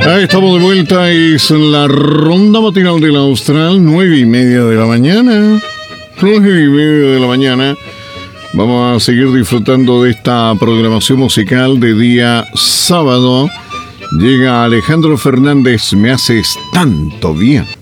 Ahí estamos de vuelta, es la ronda matinal de la Austral, 9:30 de la mañana. 9:30 de la mañana. Vamos a seguir disfrutando de esta programación musical de día sábado. Llega Alejandro Fernández, Me haces tanto bien.